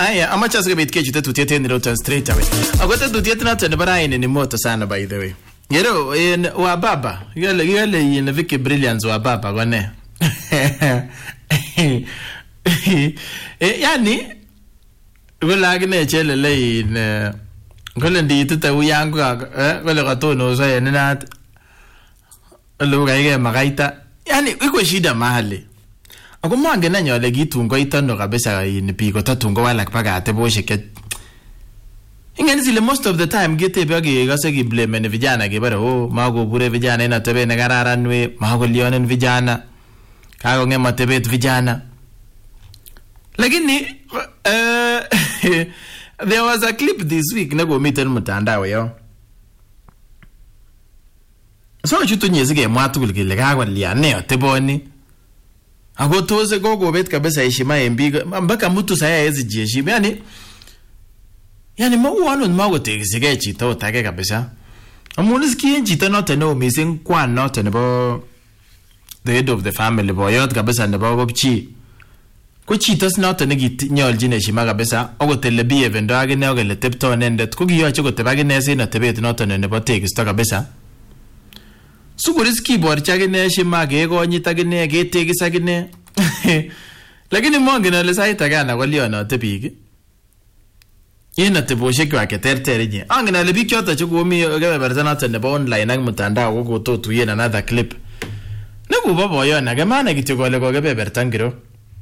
aya amache asikobit kechute tutiyet en Rotan straight away. Ako tutiyet noton nebo raini ni moto sana by the way. Yero in wa baba. Yale in Vicky Brilliance wa baba kone. Yani wala gine chelele in kole nditita uyangu kole katono so yenat luga yake magaita. Yani iko shida mahali. Ako mange na nyole gitungo itano kabisa in piko tatungo wala paka ateboshike. Ingani zile most of the time gete bagi gase gi blame ne vijana ke bara mago bure vijana ina tebe ne gararanwe mago lionen vijana kago ngema tebe vijana. Lakini there was a clip this week na go miten mtandao yo. So chutu nyezige mwatu kulikile kago liane oteboni. Ako toze gogo bet kabisa heshima embiga mpaka mtu saya hezi jiheshima yani mauano mago tegizige chito otake kabisa amunisikie chito note no missing kwa note nebo the head of the family boyot kabisa nebo gopchi ko chito note ne gitinyoljine heshima kabisa ogotele bi evendo agine ogele tepto nendet ko giyoche gotebage nese na tebet note nebo tegisto kabisa suguriski borcha gine heshima ge gonyita gine ge tegisa gine lakini mongena le saita gana goliono tebigi yena teboshe kwa ketertere je angena le bikyota chugomi gabe barzana tane ba online ak mutandao go to tuye na another clip ne go babo yona ga mana gitugole go gabe bertangiro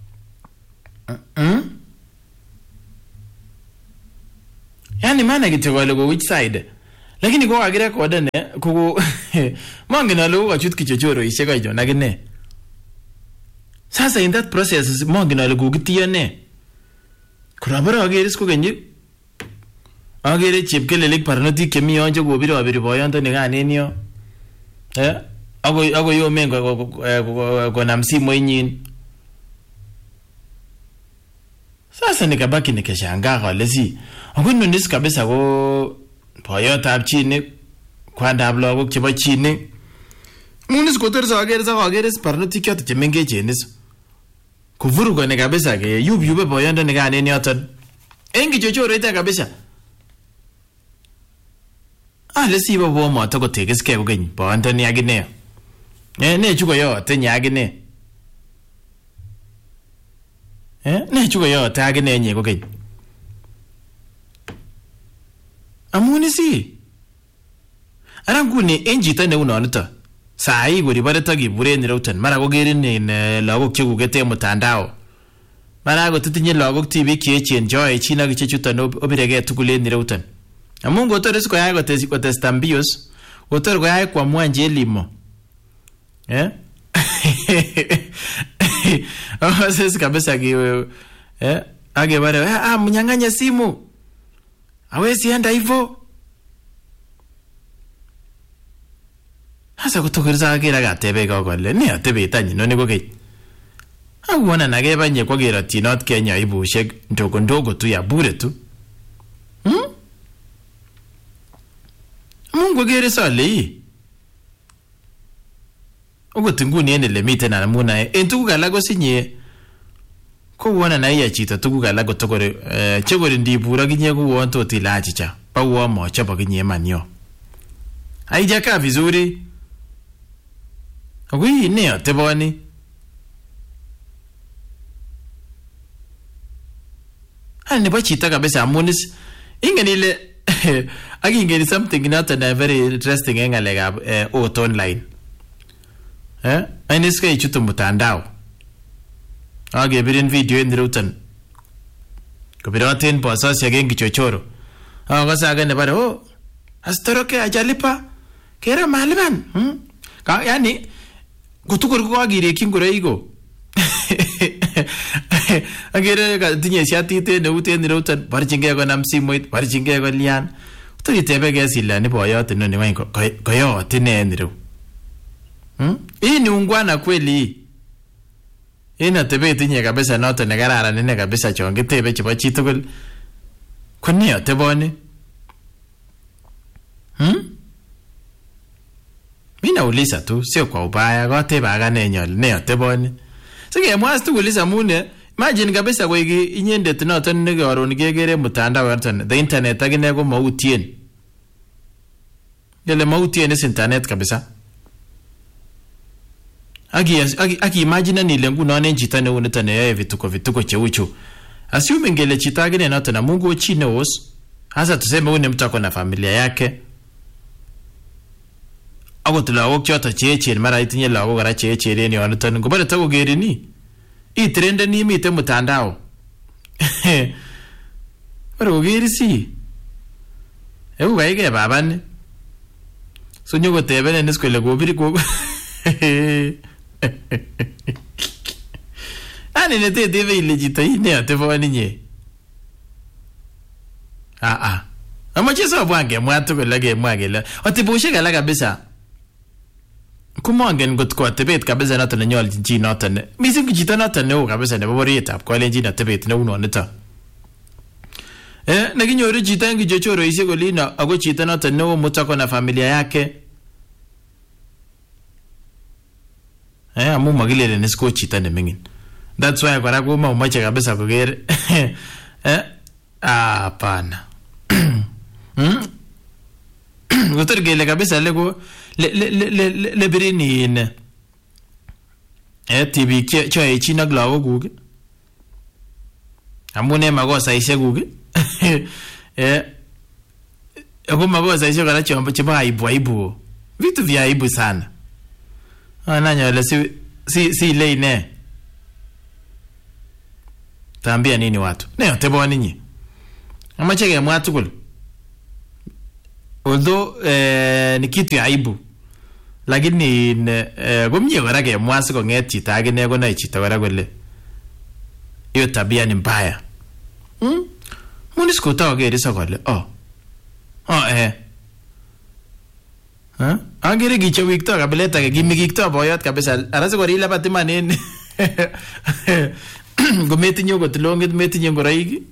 yani mana gitugole go which side lakini go agira ko dane ko mangena lo go chut kichochoro ishega jo na gine sasa in that process mangena lo go gitiyane kurabara ageris ko genyi agere chepkelelek parnoti kemi yonje gobiro abiri boyondo ne ganenyo ago yo mengo go namsimo inyin sasa nikabaki nikashanga galezi ago nunis kabisa go boyotab chini kwanda blogo chebo chini munis kotersa agere parnoti kyoto chemenge chenis kuvuru go ne kabisa ge yube boyondo ne ganenyo ton engi chochoro ita kabisa lesi babo mo to ko tegeske ko gany bo Anthony agine ne chugo yo te nyagine ne chugo yo te agine nye ko gany amuni si aranguni enjita ne unonto sai go ribare tagi bure ni Rotan mara go gerin ne lagok chugo gete mutandao mara go titinye lagok TV kiechen joy china gichechuta no obirege tukule ni Rotan amungo tores ko yago testambios otor go yago kwa mwanje limo sasa kabisa giwe age bare mnyang'anya simu hawezi enda hivyo hasa kutokerza agira gatebe gogole ni atebe tanyi none goge agwana nagebanye kwa gira tinot Kenya ibushek ndogo tu ya bure tu Mungu gere sale ogo tunguni ene le mite na muna entu galago sinye ko wona na iya chita tugu galago tokore chegore ndibura ginye ko wonto tilachicha pa wo mo chapa ginye manyo haijaka vizuri agui ne ateboni ani bachita kabisa munis ingenile Again, something not very interesting engalega auto online. Ini skai chutu mutandao. Age birin video in Rotan. Kopiratin posa siagen kichochoro. Aga saga ne bara astoro ke ajalipa kera malban. Ka yani kutukur ko agire kingure igo. Agere ka tinye siatite ne uten Rotan barjinge go namsi moit barjinge go lian. Tuli tebege sila ni boyote no ni wango koyo tine ndiro hii ni ungwana kweli ina tebe tinye kabisa noto ne garara nene kabisa chonge tebe chipo chitugul kunio teboni mina ulisa tu sio kwa ubaya gote baga nenyol ne teboni sige mwas tu ulisa mune Imagine kabisa koik inyendet noton nekaron kekere mtandao yoton the internet akine ko mautien. Yale mautien is internet kabisa. Aki imagine nile ngunon en chito neu niton neyoe vituko cheuchu. Assuming ngele chito akine noton na Mungu chi neos. Hasa tuseme huyu ni mtu ako na familia yake. Ako tulawok choto cheechen mara itinye lawok kora cheechen en yoniton ngobare takokerini. Itrende ni mite mtandao. Pero kokerisi. Ebu kaike babani. So nyoko tebene niskole kobiri koko. Ani nete tebe ile jito ine ateboni nye. Amache so bwange mwatu kolage mwagela. Otiboshe kala kabisa. Kumongen got ko atebet kabisa noton nenyolchin chi noton. Mising chito noton neo kabisa nebo borietab kolenjin atebet neuno nito. Nekinyoru chito en kichochoroisiek kolino ako chito noton neo mutako na familia yake. Amu makilelen isko chito nemingin. That's why kora kuma umache kabisa koker. Hapana. Gotor gele kabisa lego le birini in TV cho echina glawo guge. Amune magosa ishe guge. Ako magosa ishe kala chombo chiba aibu. Vitu vya aibu sana. Nanyole si leine. Tambia nini watu? Neo tebo ninyi. Amachege mwatu kulu. Although ni kitu ya aibu. Lakini gumye kora ke mwasi konget chita akine kona chita kora kule. Iyo tabia ni mbaya. Muni skuta wagerisa kule. Angere gicho wikto kabeleta ke gimi gikto boyot kabisa. Arase kori ila pati manene. Gumeti nyo kotilongit meti nyo ngoraiki.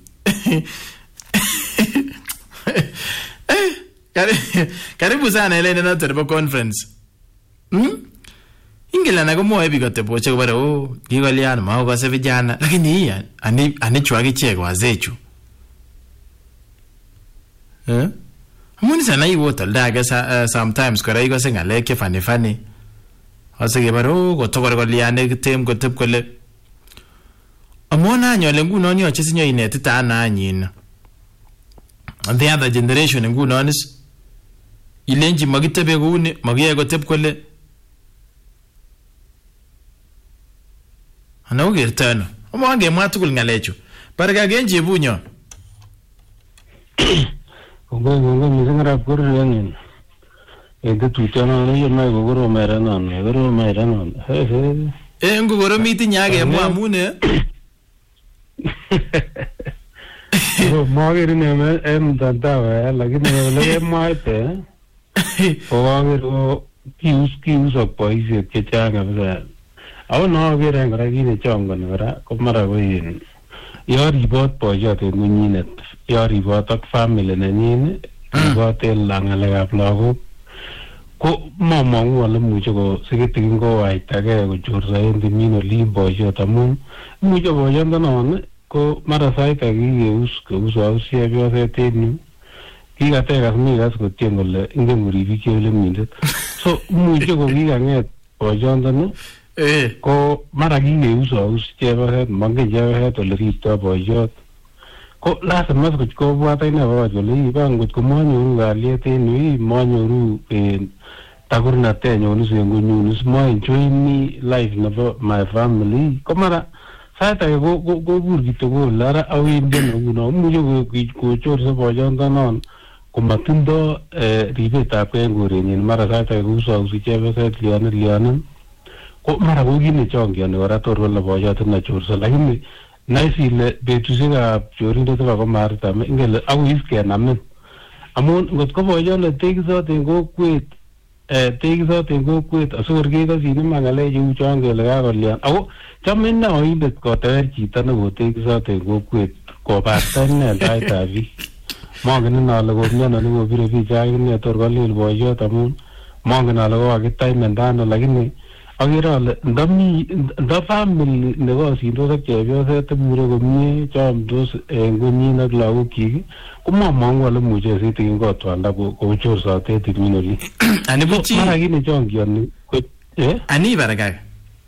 Karibu sana ile neno terbo conference. Ingela na komoe bikote boche kubare kikolian mao kose vijana lakini hii anichwa kicheko wazechu. Amuni sana hiyo taldaga sometimes kora iko singale ke fani. Ose ke baro kotokor koliane kitem kotep kole. Amona nyole nguno yoche sinyo inetita ana anyina. And the other generation nguno is ilenji magitebe kuni magiye kotep kole. Ana ugertano. Omonge mwatukul ngalechu. Parga genji bunyo. Kongo mizengara kuru yangin. Ede tutana na yema gogoro meranon. Ngogoro miti nyage mwamune. Magere ne tanta lakini le maite. Ogero kius apoise ke changa bza. Awo no gere ngara gine chongo ngara komara goyin. Yori bot boyot en nyinet. Yori bot ak family nenyin. Bot el langalekab lagok. Ko mamangu wala mucho ko sikitin ko aitage ko chorsa en kimino li boyot amun mucho boyot non ko mara saita kikeus ausia bioseteni kikatekas mikas kotien kole ingen koribik chele mindet so mucho ko kikanget boyondoni ko mara kikeus cheboset mongen cheboset ole riptoi boyot ko lazima kobwat ine boyot kole iban ngot ko manyoru kalyet en yu manyoru takurnatenyun sengunyun ma-enjoy me life nebo my family ko mara saita ko bur kitoko lara awenden nguno muche kochorse boyondonon komatindo ribetab kei en korenyin mara saita kousausi cheboset lianin ko mara ko kit nechongioni kora tor kole boyot nachorse lakini naisi ile betusiekab chorindet ko maritam ingele akoi kenamin amun ngot ko boyot netekisot en kokwet tekisot en kokwet asokor kekosin mang'alek cheu chon kele kakolian ako chome ine oindet kotewer chito nekotekisot en kokwet kobarta ine taitab biik mongen ine ale komiono nekobire picha ak ine tor kolil boyot amun mongen ale kokakitaimen ano lakini agere ale nda family nebo sindos ak chepyoset mure komie chamdos en konyin ak lagokyik komamangu ale muche sitin kotwanda kochorsotet in oli ani buchi mara kine chongioni ani baraka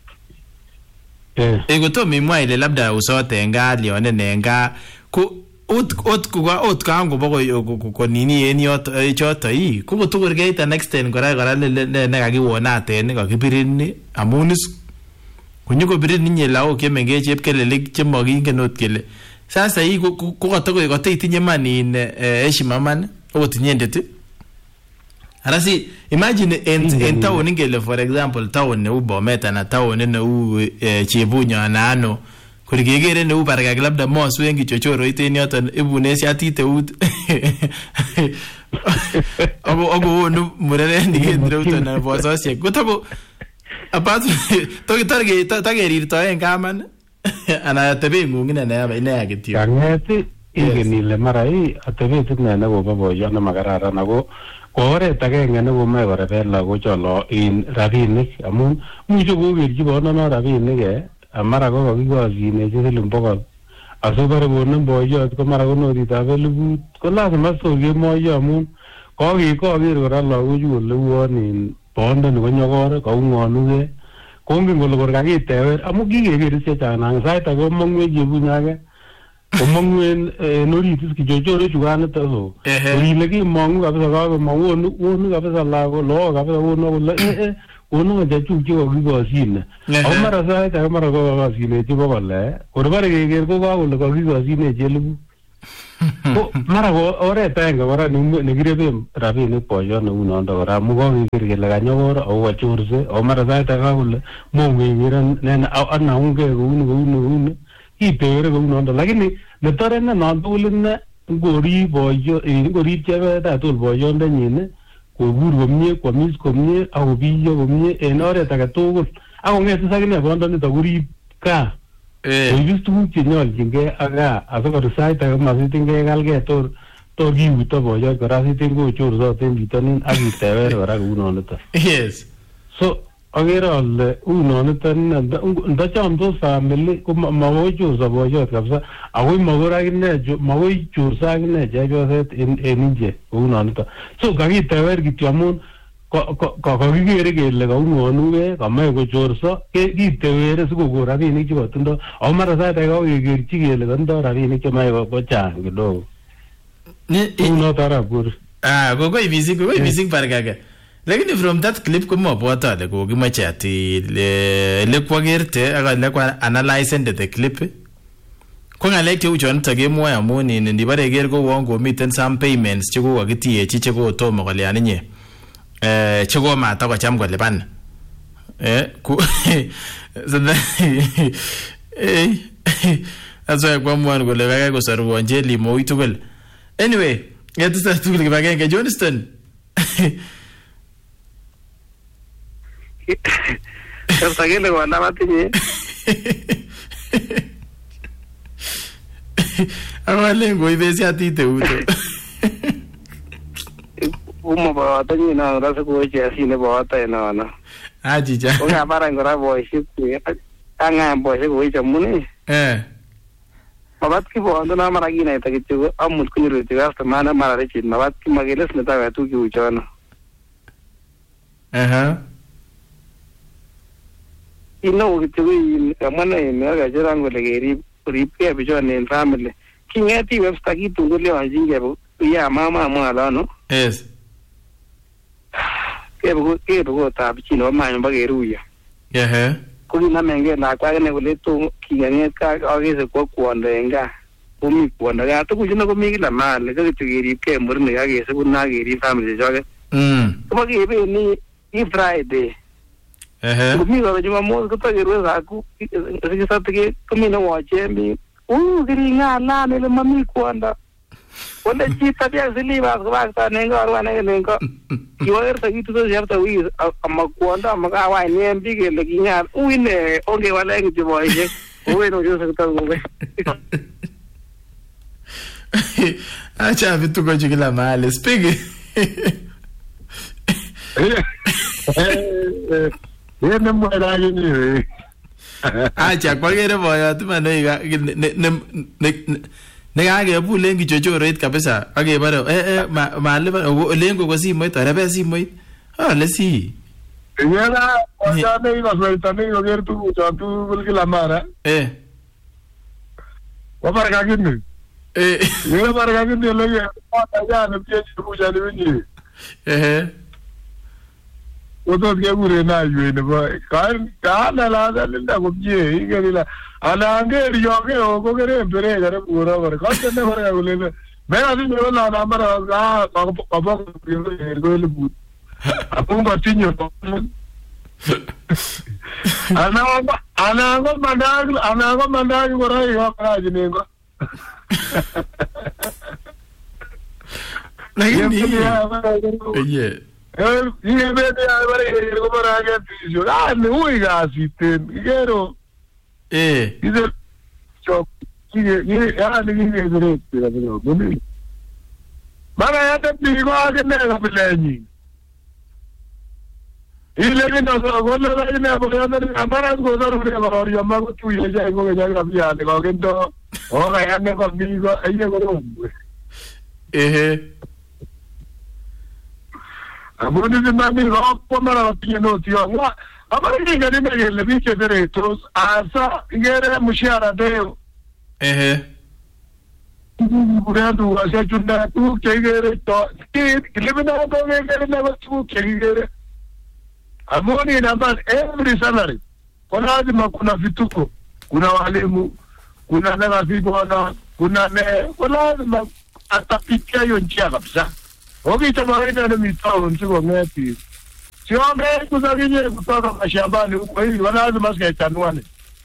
gotomo imwa ile labda usote enga lione nenga ko ot kango bako ko nini en yoto choto ko kotugur geita next ten kora ne kakiwonaten kakibirin amunis kunyuko birin ninye lao kemenge chepkelelik chemokingen ot kele sasa hii ko kote itinye manin heshima man ot nyendet arasi imagine en town ingele for example town ne Bomet na town ne Chebunya na ano kurigegere ne ubarga labda mos wengi chochoro iten yoton ibune siatite ut ogo no murere ndigendre uton na bososiek gotogo apart tagerirto en kaman ana tebe ngungine ne agitio kangeti ingenile mara atebe tine ne go boyo na magarara nago oret agenge ne komoe korebel lagocholo in rabinik amun muche kokerchi bonono rabinik mara ko kakikosine siling 100 asubare konem boyot ko mara konoritab 1000 ko lazima kemoyo amun koker kora lagochu kole uon in bondo ni konyokor kaung'onuge kongen kole kor kakitewer amun kikeker chechang sait age komong'wech chebunyage komong'wen noritis kichochore chukanito so ile kimong'u kabisa kakomong'u kabisa lagok kabisa kole ono jachuk che kokikosine ako mara sait age mara kokosine che bokole kor bare keker ko kakole kokikosine che 1000 ko mara ko oret aenge kora nekireben rabinik boyot neu nondo kora amu kokeker kele kanyokor ako kachorse ako mara sait age kakole mongekeran anaunge kouni itewere kou nondo lakini netore ne non tugul ine ngorib chebet atul boyondenyin kobur komie kwamis komie akobiyo komie en oret age tugul akong'etis akine bondonito korib kaa koibis tuguk chenyolchingei ak kaa asikor sait age masitin kekalgei tor kiuto boyot kora sitin kochorsoten bitonin ak itewer kora kou nonito yes so agere ale unoniton ndachamdos family ko makoi chorsa boyot kabisa akoi makoi chorsa akine chepyoset en inje unoniton so kakitewer kityo amun kakikere kele kaung'onuge kamoe kochorso kitewere sikokon rabinik chekotindo ako mara sait age kakekerchi kele kotindoi rabinik chemoe kochang kidogo unoto arabur kokoi mising barkake lakini from that clip komabwote ale kokimoche ati lekwakerte ak lekwa analyze the clip ko ngalek cheu chonito kemwoe amun ndibare ker kouon komiten some payments chekokakitiyechi chekotomo kolyan inye chekomatakocham kolipan asoe kwamwon kole kakai kosorwon chelimoi tugul anyway ngetisa tugul kibagenge Johnston Sasa kile wala matinye. Awale ngoibesi atite uto. Umo bawata ni na rasa ko che asine bawata na. Ajija. Unga bara ngora boyship anga boyship ko chamuni. Mabat ki bondo na mara gina ita kitu amut kunyiru tigasta mana mara rechi mabat ki mageles neta tu ki uchana. Ino kitu kamana imeaga jirango le ripke bichon en family kingeti websta kitu ngule wanjinge ya mama mwala no yes kebo tab chino ma nyamba geruya kuli na menge na kwa ne kule to kigane ka agese ko kuonde nga umi kuonde ga to kujina ko migila male ka kitu ripke murne ga gese kuna geri family joge ko gebe ni Friday kumi ga juma mo ko ta geru za ku sa te kumi no wache mi giringa na ne mami kuanda wala chita dia siliba ko ta nenga arwana nenga yoer ta gitu to yapta wi amma kuanda amma ka wa ne mbi ge le ginya uine onge wala ngi boye bueno yo se ta gobe acha vitu ko jigila male speak Yene mwera yini. Acha kwagere boyot man ne kakebulen kichochoroit kabisa akebare malipan lengo ko simoit arebe simoit ale si Yera oyane ikasweitane koker tuguchon tugul kila mara. Wabarkakini. Yera barkakini lege atayane pye tuguchon winyi. Otos kekure na yue nebo kaana la linda kopye ikerila anangeri yoke okokere mbere kare pura kore katene kore kulele mera si nyola na mara kabo kule but apunga tinyo anango mandagi kore yoka jinengo lakini Yine bede ya bare ko barage tisho ne ui gasiten igero ide chok yine ya ne yine zero tira no buni mara ya te pigo age ne ga peleni ile que no so go la ine ko ya ne amara ko so ru ne ko ya ma ko tu ye ja ko ya ga ya ne ko gendo o ga ya ne ko migo ine ko ro Abuni di mami ropo mara pieno tio ma amari che ne me le biche diretto asa ingere mushara deo burando asa chunda tu che gere to che le bena to gere na tu che gere amoni na bas every salary lazima kuna vituko kuna walimu kuna na vibona kuna ne lazima atapitia hiyo njia kabisa. Ogi tamarina na mitao nchiko ngeti. Siombe kuzaginye kutoka mashambani huko hivi wanaanza maska chanuane.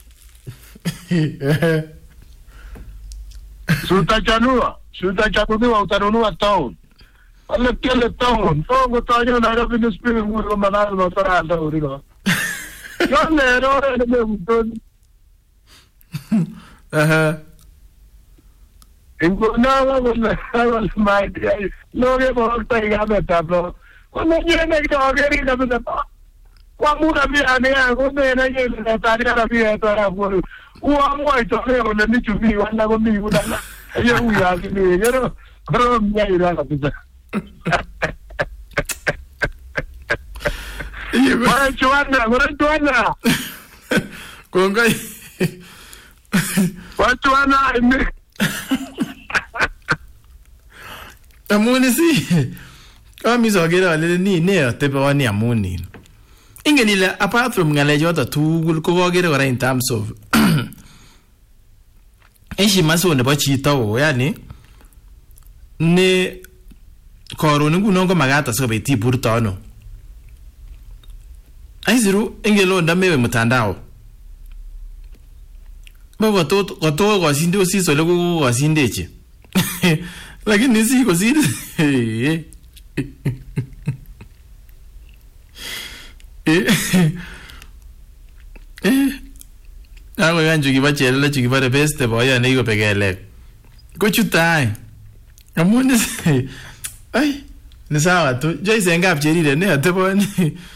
Sutachanua utanunua town. Wale kile town. Tongo tanyo na rabi nispiri mwuru manalo na tara anda urino. Yone rohe nime mtoni. Ingunawa wala maidi loge bokta igabe tablo kono nyene kitogeri kabisa kwa muda biane yangu nena yele na taria bia tora bolu uamwa itoke ole ni chumi wala ko mi udana ye uya ni yero koro myaira kabisa Wala chuana kongai Watuana ime Amuni si kami sogera wale ni ne tepe wani amuni ingenile apart from ngale jota tugul ko gogere wala in terms of enshi maso ne bachi tawo yani ne koroni kuno ko magata so beti burtano aiziru ingelo ndamewe mtandao baba to kwa sinde osiso loko kwa sindeche lakini si così Ako gancho ki bachele la chiki bare peste boya ne iko pegele. Kuchutai. Amune se. Ai. Ni sawa tu. Joy se ngap cheri ne ateboni.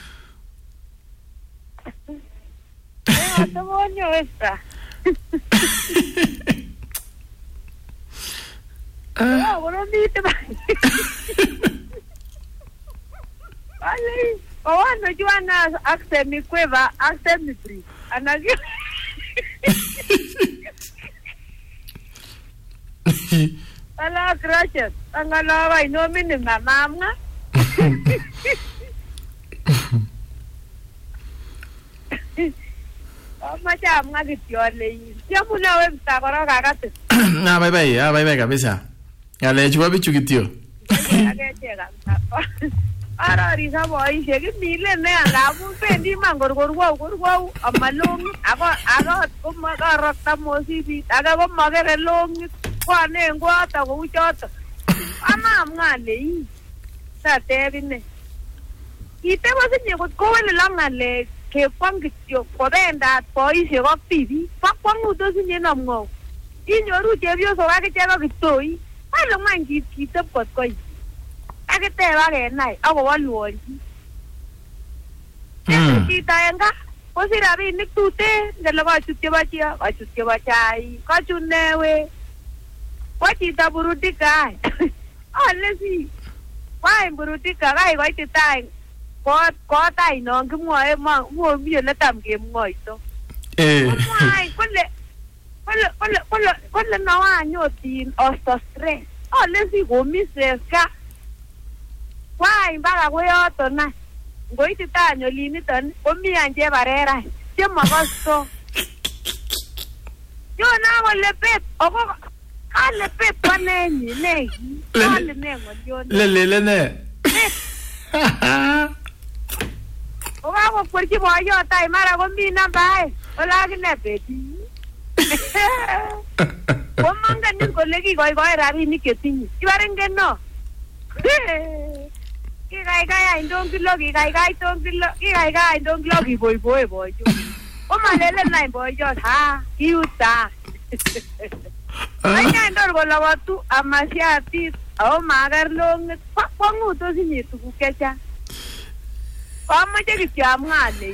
Ateboni esta. Bueno, dite. Vale. Oano Joana accept mi cueva, accept mi free. Anagi. Ala gracias. Angala vai no mini mamma. Macha mga gitiole. Siamo na websta kora kakate. Bye bye kabisa. Ngale chwa bichu kitio. Ara risa boy shege mile ne alamu pendi mangorgorwa amalong ako kumagarata mosibi aga ko magere long kwane ngwata ko uchota ama ngale sa tebine ite wasinye ko wele langale ke pangitio kodenda boy shego tibi pakwangu to sinye namgo inyoru chebio so wake chego kitoi alo mangi kitep kotkoi akete wage nai ako waluonji chito en gaa kosich rabinik tuten ngele kochut chebo chio kochut chebo chai kochut newe kwa chito burudika ale si why burudika kai koite tai ko tai non kimwoe mo mie netam kemwoito why kole no anyotin osto stress ale si komises ka why mpaka koyoto na ngoiti tanyo liniton komi anje barera chemakosto yo na kole pep oko ale pep panenyi neki ale nengo yon le ne oka kwerchi boyo tai mara komi namba ola kine beti komangen kole kikoikoi rabinik chetinye ibaringen no kikaikai ndongilo kikaikai ndongilo kiboiboe boyo omalele nai boyo ha kiuta anya ndor kolawatu amasiatis au magarlong kwanguto sinye tuguk kecha amache kityamngale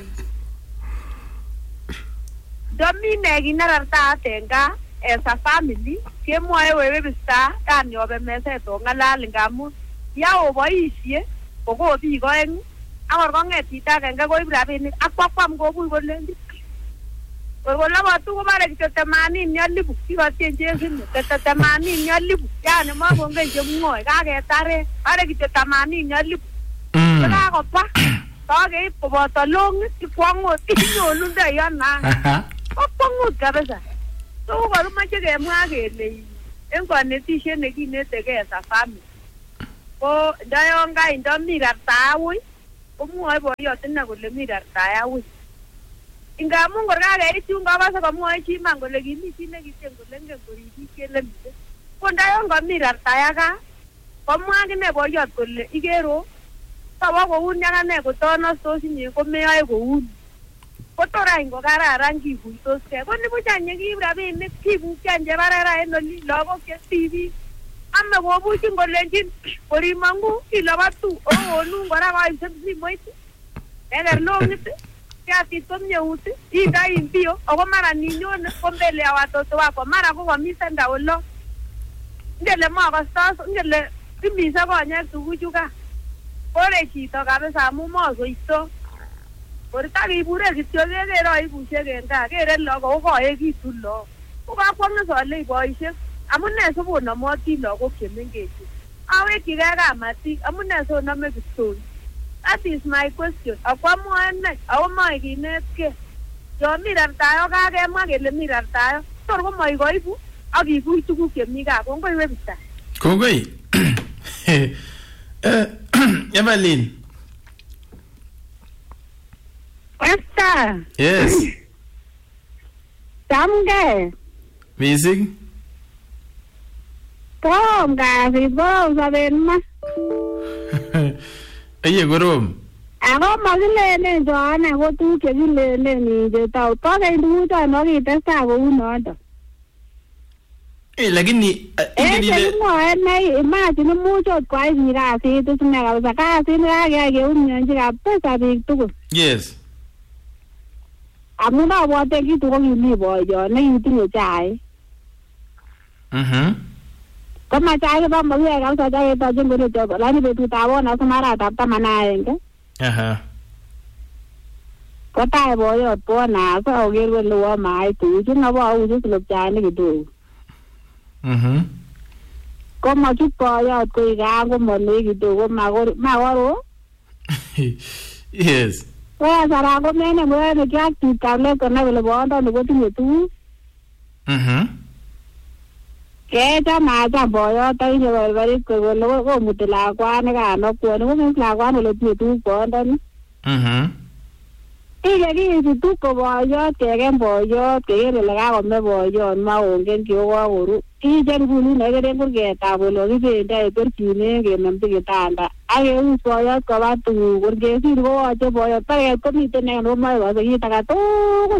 domine ginararta atenga as a family kemwoe wewe bista yani obe meset ongalal ngamun yao boisie ko bi koen akor konget chito agenge koib rabinik akwakwam kobuch kolendi kolabatu kobare kityo 80,000 kikotyenjin 80,000 yani makongen chemwoe kaketare bare kityo 80,000 kakopa kakeib koboto longit ikwangot inyolundo yana kokwangut kabisa so korumache kemwa kele en konetisiet nekinetegei as a family ko ndayon kai ndomi kartawi komwoe boyot ine kole mi kartawi ingamun korkakeit yun kabase komwoe chi man kole kimi chi nekiten kole ngen koribik kele mite ko ndayon komi kartaya ka komwa akine boyot kole ikero tawa kouni akane kotonostos inye komeyoe kouni kotorany kokararan kikuitoskei ko nibuch any yekiib rabinik kibukyan chebarara en oli lagok chetibik ame kobuchin kolenjin korimangu kilabatu okonun kora koib simoit eker longit kiasit komyeut indoi mbio ako mara ninyone ko mbele ya watoto wako mara ko komi senda olo ngele makostos ngele imise konyek tuguchu ka kore chito kabisa amu mokoisto kortakibure kityo kekere aibusiek en gaa kere lagok kokoekitu lagok kokakwong'e sole boisiek amune sikonomoti lagok chemengechen awekchigei kamatik amune sonome kiptoi. That is my question. Akwamwoe ine ako moe kinetkei yon mi rartayo kakemwa kele mi rartayo tor komoi koibu ak ikuch tuguk chemi gaa kongoi website. Kongoi. Evelyn. Esther. Yes. Chamgei. Missing. Korom kasit korom sobet ma. Eye korom. Ako makilenen choane ko tuguk chekilenen inje tau tokeny tuguchon okitestai kou noton. Lakini chekimwoe nei imagine imuch ot koyai biik kasit isine kabisa kasit nekakeyai keumionji kabisa biik tugul. Yes. Amun abwote kitu ko kimi boyon nekitinye chaik. Koma chaik kiba makiyai kabisa chaketochin kole chobo lakini betutab bonus maratab 11. Kotai boyot bonus akoker kole wo mait tuguchu ngabouchi silopchanik kidogo. Komachut boyot koik gaa komolei kidogo makoro. Yes. Kaya sara komene mwene kiaktit kablet konai kole bondoni kotinye tuguk. Kecham acham boyot akinye barbarit kole komuti lakwani kanokwoni komis lakwani ole tinye tuguk bondoni. Ike kisitu ko boyot keken boyot keker ole kakome boyot maongen kiokokoru. Icher nguni nekeren kurketab ole kibendoi kerchinen kenomchi kitanda. Akeus boyot koba tuguk kurkesir kowoche boyot paket komiten en omoe kose kit aketugul.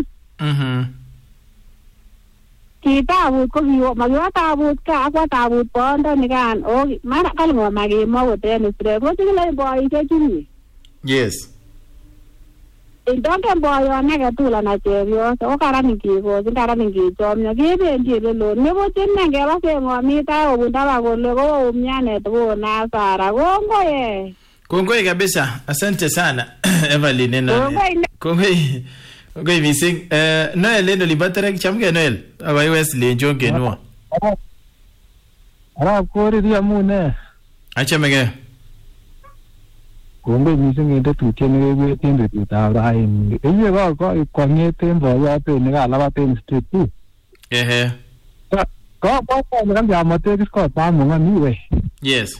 Kitabut ko makiwa tabut ka akwa tabut bondoni kan mara kale makemwa kot en stress ko chikile boisiek chunye. Yes. Indongen boyon age tugul ana chepyoso ko karan ingikochi karan ingechomyo kebendi elelo nebuch ine ngeba seng'omita kobun taban kole koumianet kokon hasara kongoi Kongoi kabisa, asante sana Evelyn na. Kongoi missing. Noel endo libatere chamke Noel. Abai Wesley njonge nuo. Ara kori dia mune. Achamege. Kongoi missing ende tutye ne ende tutabraim. Eje ko ngete mboya pe ne ga laba pe street tu. Ehe. Ko ne ga mate ko ta mo ngani we. Yes.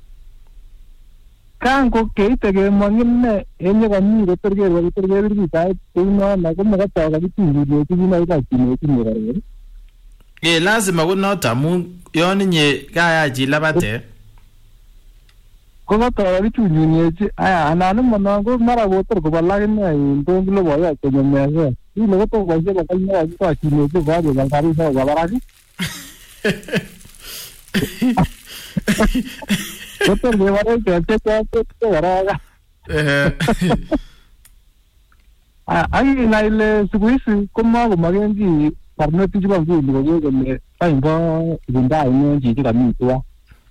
Kan ko keite ke mangin ne enye kami ko terge ri tai tino na ko maga ta ga ti ni ti na ga ti ni ga. Lazima kunota mu yoni nye kaya jilabate. Ko ga ta ga ti ni ji aya ananu mana ko mara go tor ko balla ne ndo lo boya ko ne me se. Ni lo to ko je ko ne ko ti ni ji ga ga kari sa ga bara ji. Betul dia orang cek orang. Ai naile suguisi kuma gumagenji parno tu juga bu lu go ne ai bo dinda ini ji ji kami tua.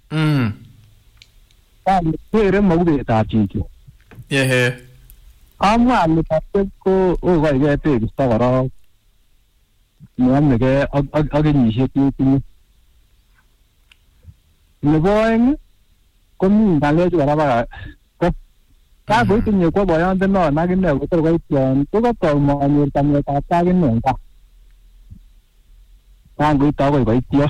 Kere mau de ta ji ji. Ama lu patte ko o ga ga te sta gara. Mo ne ke age ni je ti. Le boeng con dale juga apa kok ta với cái nhiều quá boy ăn tên nó na cái nào có cái chuyện có tàu mà nhiều tầm người ta cái nền ta ta với tàu cái tiêu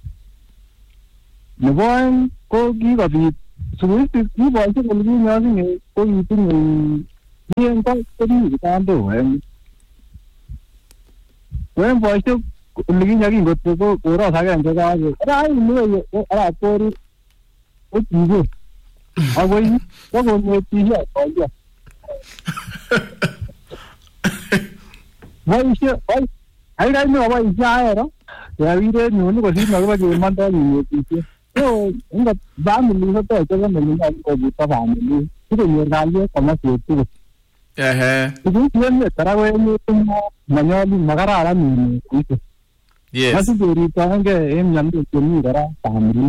nếu boy có cái gì suy cái boy chứ cái gì nhớ gì có gì cái người riêng có cái gì ta ăn đâu em boy chứ lagi nyari got ko ora saga anje ga ai nu ara tori o tigo awai ko ne ti ya ko ya wai se ai dai no wai ja era ya vire nu ko si ma ga man da ni ti so inga ba mi ni to to ga mi na ko bu ta ba mi ti ni ga ye ko ma se ti ti ni tara we ni manyo ni magara ala ni ti. Yes. Masih dari tahun ke nyam tu ni gara family.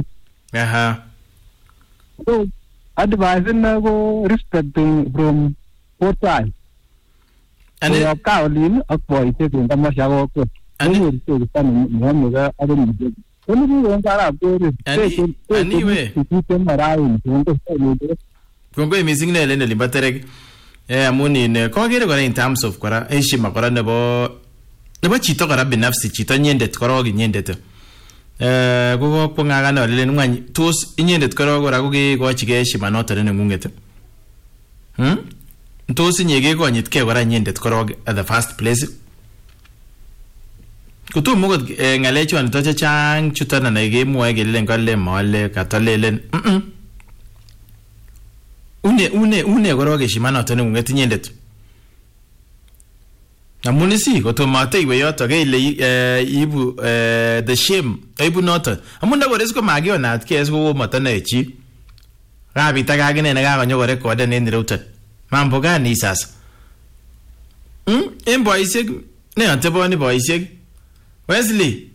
So advice na go respecting from both sides. Ani so, kau lin aku itu kita masih aku ko. Ani itu kita ni ga ada ni. Ini ni orang Arab tu. Ani we. Kita marahin untuk itu. Kongoi missing na lene libatere. Amuni ne ko gere ko in terms of kora heshima kora nebo chito kora binafsi chito nyendet korogi nyendet ko ngaga no le ngani tos nyendet korogo ra ko ge ko chige heshima noto ne ngunget tos nyege ko nyit ke kora nyendet korogi at the first place kutu mo ngale chon to chang chutana na ge mo ge le ngale male katalelen une koroge heshima noto ne ngunget nyendet Amunisi koto mate iwe yoto ke ile ibu the shame ibu noto amunda gore sko magio na ke sko mata na echi rabi taga gene na ga nyo gore ko de ne ndruta mambo gani sasa boysek ne ante boni boysek Wesley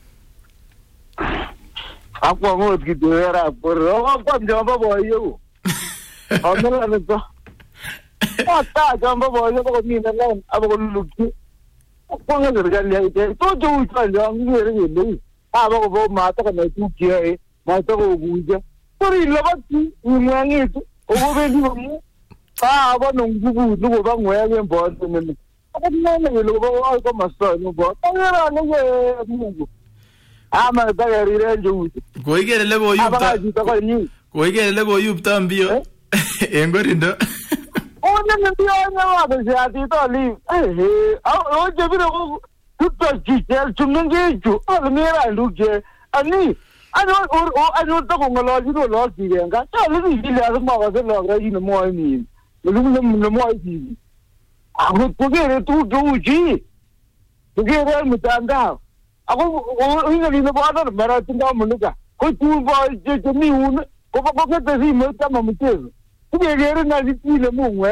akwa ngot kidera por akwa mjomba boyo amela neto ta jamba boyo ko ni na lan abo ko lukki ko nga ga le ite to ju ta ya ngi re ni abo ko ma ta na tu ki ma ta ko buja pori labati ni mwangi tu o bo be ni mu ta abo no ngugu no ba ngwe nge bo ni ko na ne lo bo ko ma so no bo ta ra ne mu ama ta ga ri re ju ko igere le bo yupta ko igere le bo yupta mbio engorindo Ona ndio na wa ti to li o je bi ro tutto jitel chumunge ju o mera luje ani ano to ko ngolo ji do lo ji nga ta li ni la ma ga lo ga ji no mo ni lu mo ji a ko ge tu ju ji tu ge re mu tanga a ko ni ni ba da mera tinda mu ka ko tu ba je mi un ko ke te si mo ta ma mu te ku ge re na ji le mu we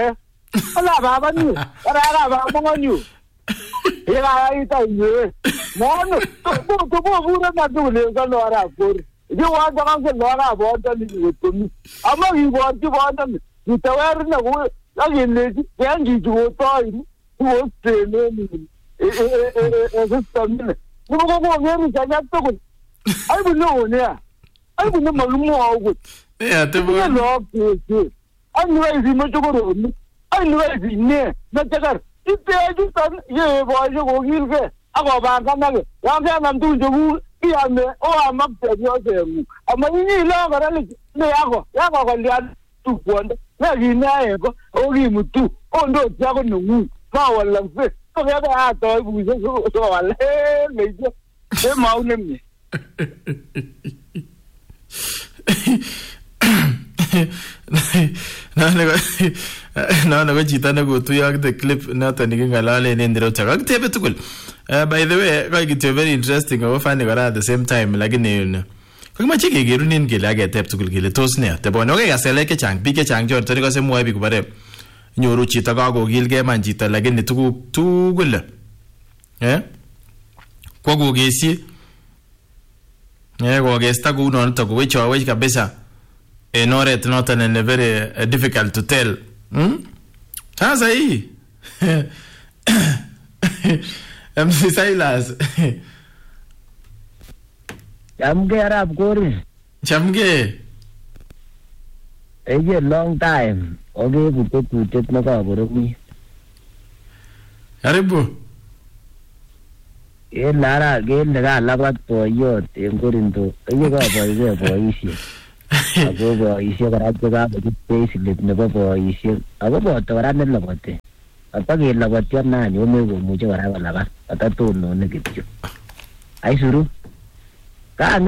Ala baba ni. Ara baba monyu. Ira ita ye. Mono to bura na dule ga no ara por. Ji wa da kan lo ara bo da ni to ni. Ama yi bo ti bo da ni tawer na go la ye le ji yan ji ju to yi. Wo te ne ni. Tamine. Go ngeri ja ja to. Ai bu no ne. Ai bu no malumo ogu. Te bo. No ke. Ai no ezi mo jogoro ni. Ai no ezi ne. Na jagar. Ite ju tan ye bo je go gilge. Ago ba kan na. Ya ga nam tu jogu iya me o amap te yo se mu. Ama ni lo ga le ne ago. Ya go lia tu kwonde. Na gi na e go o gi mutu. O ndo ja go nu. Ma wala fe. Ko ya ba to bu so wala. Me je. E mau ne mi. No chita na go to yak the clip na ta ni ngalale ne ndiro ta ak tebe tukul. By the way, like it's very interesting o fani gara at the same time lakini no. Ko ma chike giru nin gele aga tebe tukul gele tos ne te bono ga sele ke chang bi ke chang jor to ko se mo bi ko bare nyoru chita ga go gilge man chita lakini tugul. Ko go gesi go gesta go no to go we chawe kabisa. In order to not and very difficult to tell. Sasa hii. MC Silas. Chamge Arab Kori. Chamge. A long time. Okay, kutet nakaborok. Aribu. Lara again nagalabat poyot en Corinto. Ayo ka poyot. Ako isyo karat ko ga page slip na po isyo. Ako po tawaran na labote. At pag ilabot yan na nyo may bumucho wala labas. At atuno na gityo. Ay suru.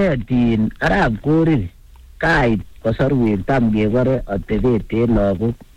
Kaanetin Arab Kori. Kahit kasarwin tam geware at tevete lago